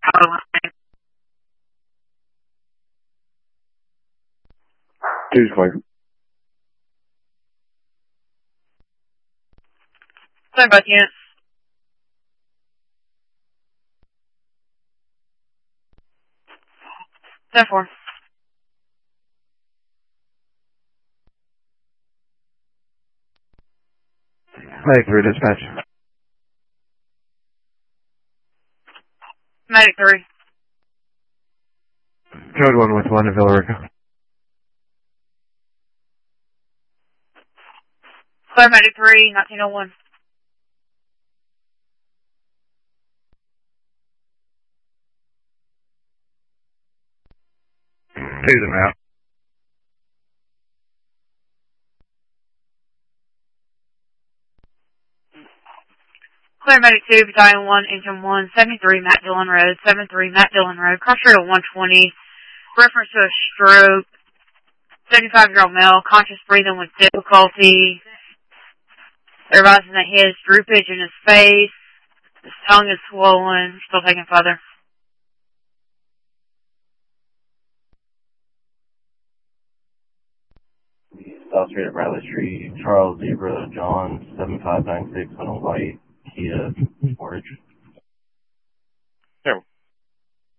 Two's clear. Sorry about units. Therefore. Medic 3, dispatch. Medic 3. Code 1 with 1 in Villarica. Clear Medic 3, 1901. Two's in route. Clear Medic 2, Battalion 1, Engine 1, 73 Matt Dillon Road, 73 Matt Dillon Road, cross road at 120, reference to a stroke, 75-year-old male, conscious breathing with difficulty. They're advising that he has droopage in his face, his tongue is swollen, still taking further. South Street at Bradley Street, Charles Zebra, John, 7596 on a white Kia Sportage.